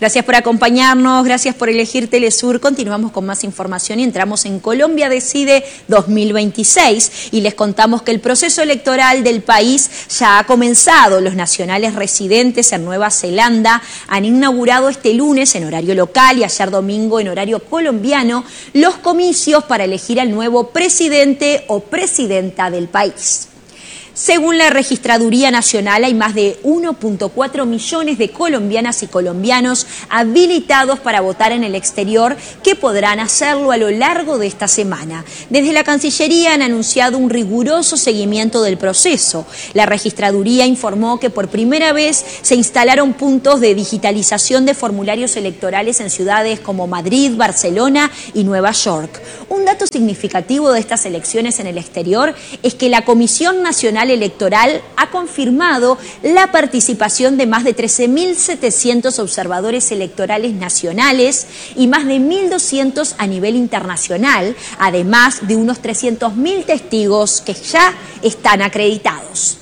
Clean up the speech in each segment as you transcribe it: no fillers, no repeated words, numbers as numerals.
Gracias por acompañarnos, gracias por elegir Telesur. Continuamos con más información y entramos en Colombia Decide 2026 y les contamos que el proceso electoral del país ya ha comenzado. Los nacionales residentes en Nueva Zelanda han inaugurado este lunes en horario local y ayer domingo en horario colombiano los comicios para elegir al nuevo presidente o presidenta del país. Según la Registraduría Nacional, hay más de 1.4 millones de colombianas y colombianos habilitados para votar en el exterior que podrán hacerlo a lo largo de esta semana. Desde la Cancillería han anunciado un riguroso seguimiento del proceso. La Registraduría informó que por primera vez se instalaron puntos de digitalización de formularios electorales en ciudades como Madrid, Barcelona y Nueva York. Un dato significativo de estas elecciones en el exterior es que la Comisión Nacional Electoral ha confirmado la participación de más de 13.700 observadores electorales nacionales y más de 1.200 a nivel internacional, además de unos 300.000 testigos que ya están acreditados.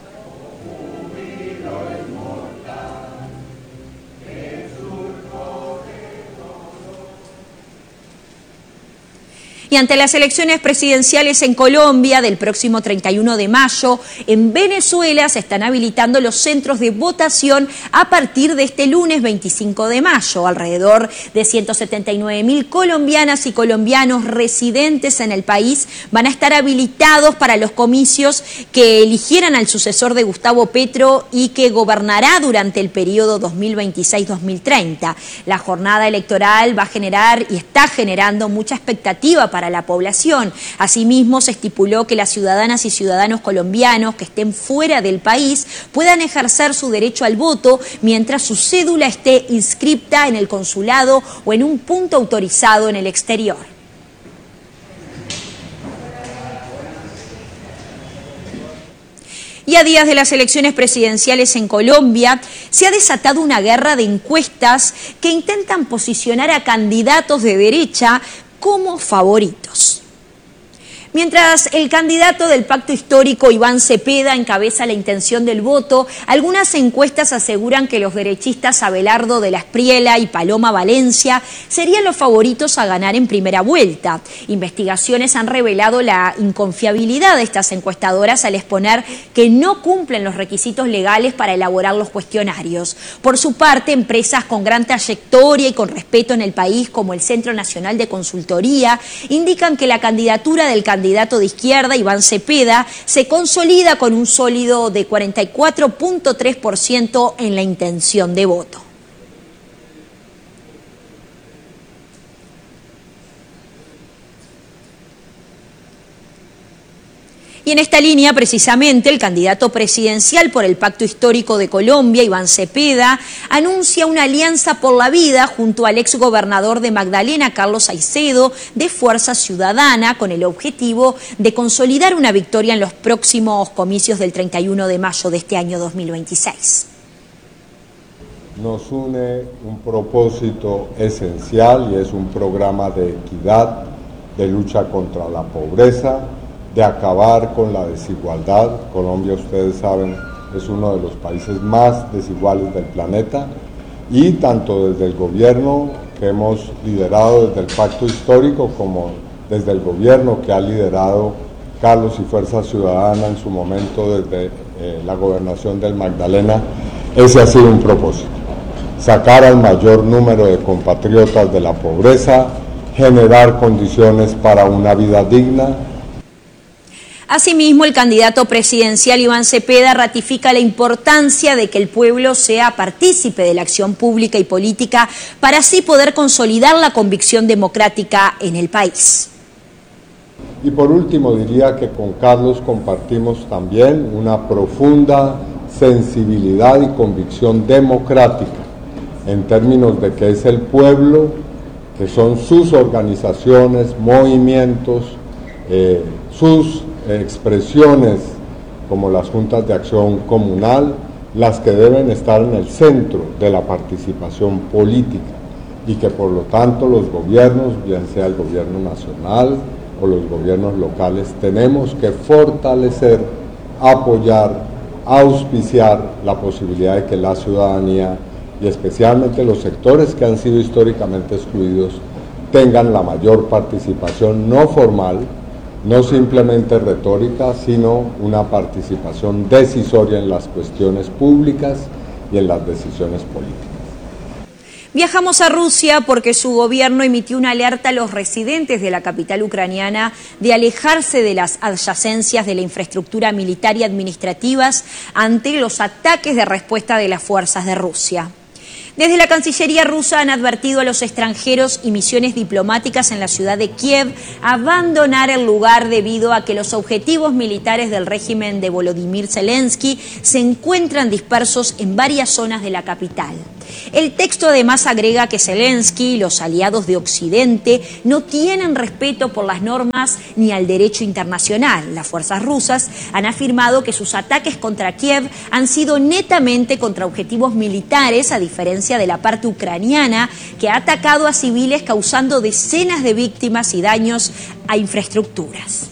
Y ante las elecciones presidenciales en Colombia del próximo 31 de mayo, en Venezuela se están habilitando los centros de votación a partir de este lunes 25 de mayo. Alrededor de 179.000 colombianas y colombianos residentes en el país van a estar habilitados para los comicios que eligieran al sucesor de Gustavo Petro y que gobernará durante el periodo 2026-2030. La jornada electoral va a generar y está generando mucha expectativa para la población. Asimismo, se estipuló que las ciudadanas y ciudadanos colombianos que estén fuera del país puedan ejercer su derecho al voto mientras su cédula esté inscripta en el consulado o en un punto autorizado en el exterior. Y a días de las elecciones presidenciales en Colombia, se ha desatado una guerra de encuestas que intentan posicionar a candidatos de derecha como favoritos. Mientras el candidato del Pacto Histórico, Iván Cepeda, encabeza la intención del voto, algunas encuestas aseguran que los derechistas Abelardo de la Espriella y Paloma Valencia serían los favoritos a ganar en primera vuelta. Investigaciones han revelado la inconfiabilidad de estas encuestadoras al exponer que no cumplen los requisitos legales para elaborar los cuestionarios. Por su parte, empresas con gran trayectoria y con respeto en el país, como el Centro Nacional de Consultoría, indican que la candidatura del candidato de izquierda, Iván Cepeda, se consolida con un sólido de 44.3% en la intención de voto. Y en esta línea, precisamente, el candidato presidencial por el Pacto Histórico de Colombia, Iván Cepeda, anuncia una alianza por la vida junto al exgobernador de Magdalena, Carlos Salcedo, de Fuerza Ciudadana, con el objetivo de consolidar una victoria en los próximos comicios del 31 de mayo de este año 2026. Nos une un propósito esencial y es un programa de equidad, de lucha contra la pobreza, de acabar con la desigualdad. Colombia, ustedes saben, es uno de los países más desiguales del planeta y tanto desde el gobierno que hemos liderado desde el Pacto Histórico como desde el gobierno que ha liderado Carlos y Fuerza Ciudadana en su momento desde la gobernación del Magdalena, ese ha sido un propósito: sacar al mayor número de compatriotas de la pobreza, generar condiciones para una vida digna. Asimismo, el candidato presidencial Iván Cepeda ratifica la importancia de que el pueblo sea partícipe de la acción pública y política para así poder consolidar la convicción democrática en el país. Y por último, diría que con Carlos compartimos también una profunda sensibilidad y convicción democrática en términos de que es el pueblo, que son sus organizaciones, movimientos, sus expresiones como las juntas de acción comunal, las que deben estar en el centro de la participación política y que por lo tanto los gobiernos, bien sea el gobierno nacional o los gobiernos locales, tenemos que fortalecer, apoyar, auspiciar la posibilidad de que la ciudadanía y especialmente los sectores que han sido históricamente excluidos tengan la mayor participación no formal, no simplemente retórica, sino una participación decisoria en las cuestiones públicas y en las decisiones políticas. Viajamos a Rusia porque su gobierno emitió una alerta a los residentes de la capital ucraniana de alejarse de las adyacencias de la infraestructura militar y administrativas ante los ataques de respuesta de las fuerzas de Rusia. Desde la Cancillería rusa han advertido a los extranjeros y misiones diplomáticas en la ciudad de Kiev a abandonar el lugar debido a que los objetivos militares del régimen de Volodymyr Zelensky se encuentran dispersos en varias zonas de la capital. El texto además agrega que Zelensky y los aliados de Occidente no tienen respeto por las normas ni al derecho internacional. Las fuerzas rusas han afirmado que sus ataques contra Kiev han sido netamente contra objetivos militares, a diferencia de la parte ucraniana, que ha atacado a civiles causando decenas de víctimas y daños a infraestructuras.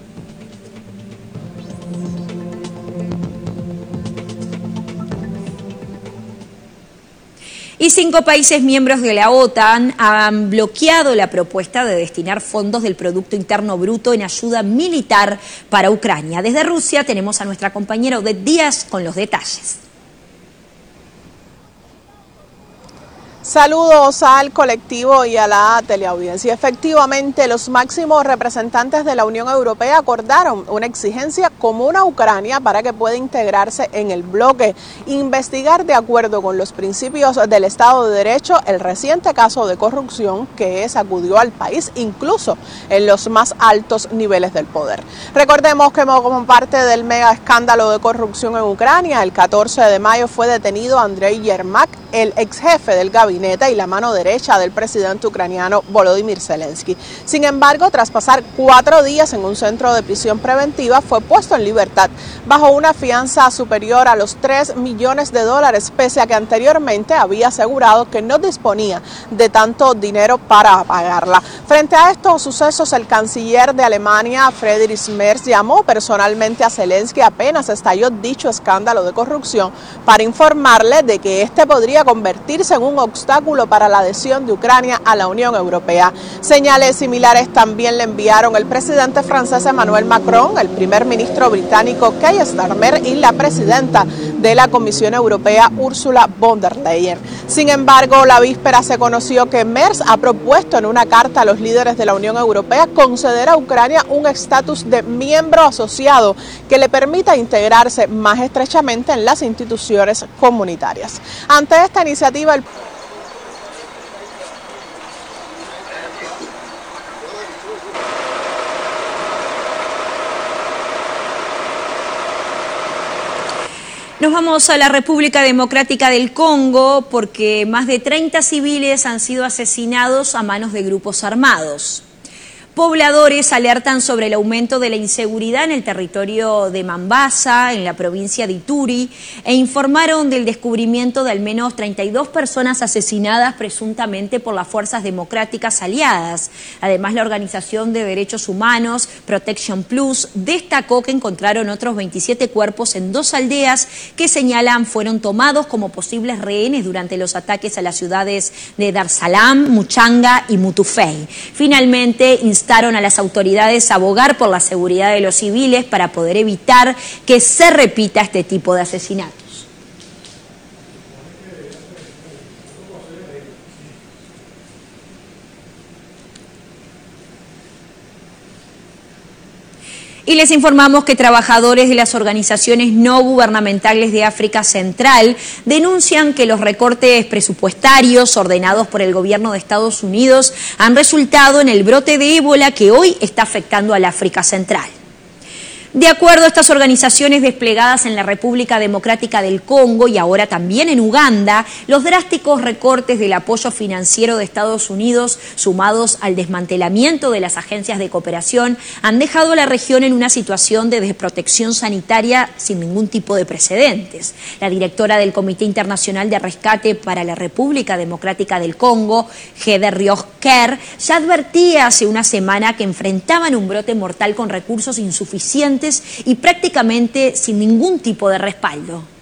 Y 5 países miembros de la OTAN han bloqueado la propuesta de destinar fondos del Producto Interno Bruto en ayuda militar para Ucrania. Desde Rusia tenemos a nuestra compañera Odette Díaz con los detalles. Saludos al colectivo y a la teleaudiencia. Efectivamente, los máximos representantes de la Unión Europea acordaron una exigencia común a Ucrania para que pueda integrarse en el bloque, investigar de acuerdo con los principios del Estado de Derecho el reciente caso de corrupción que sacudió al país, incluso en los más altos niveles del poder. Recordemos que como parte del mega escándalo de corrupción en Ucrania, el 14 de mayo fue detenido Andrei Yermak, el ex jefe del gabinete y la mano derecha del presidente ucraniano Volodymyr Zelensky. Sin embargo, tras pasar 4 días en un centro de prisión preventiva, fue puesto en libertad bajo una fianza superior a los $3 millones, pese a que anteriormente había asegurado que no disponía de tanto dinero para pagarla. Frente a estos sucesos, el canciller de Alemania, Friedrich Merz, llamó personalmente a Zelensky apenas estalló dicho escándalo de corrupción para informarle de que este podría convertirse en un obstáculo para la adhesión de Ucrania a la Unión Europea. Señales similares también le enviaron el presidente francés Emmanuel Macron, el primer ministro británico Keir Starmer y la presidenta de la Comisión Europea Ursula von der Leyen. Sin embargo, la víspera se conoció que Merz ha propuesto en una carta a los líderes de la Unión Europea conceder a Ucrania un estatus de miembro asociado que le permita integrarse más estrechamente en las instituciones comunitarias. Ante esta iniciativa, Nos vamos a la República Democrática del Congo porque más de 30 civiles han sido asesinados a manos de grupos armados. Pobladores alertan sobre el aumento de la inseguridad en el territorio de Mambasa, en la provincia de Ituri, e informaron del descubrimiento de al menos 32 personas asesinadas presuntamente por las fuerzas democráticas aliadas. Además, la Organización de Derechos Humanos, Protection Plus, destacó que encontraron otros 27 cuerpos en 2 aldeas que señalan fueron tomados como posibles rehenes durante los ataques a las ciudades de Dar Salam, Muchanga y Mutufei. Finalmente, instaron a las autoridades a abogar por la seguridad de los civiles para poder evitar que se repita este tipo de asesinatos. Y les informamos que trabajadores de las organizaciones no gubernamentales de África Central denuncian que los recortes presupuestarios ordenados por el gobierno de Estados Unidos han resultado en el brote de ébola que hoy está afectando al África Central. De acuerdo a estas organizaciones desplegadas en la República Democrática del Congo y ahora también en Uganda, los drásticos recortes del apoyo financiero de Estados Unidos, sumados al desmantelamiento de las agencias de cooperación, han dejado a la región en una situación de desprotección sanitaria sin ningún tipo de precedentes. La directora del Comité Internacional de Rescate para la República Democrática del Congo, Heather Rios-Kerr, ya advertía hace una semana que enfrentaban un brote mortal con recursos insuficientes y prácticamente sin ningún tipo de respaldo.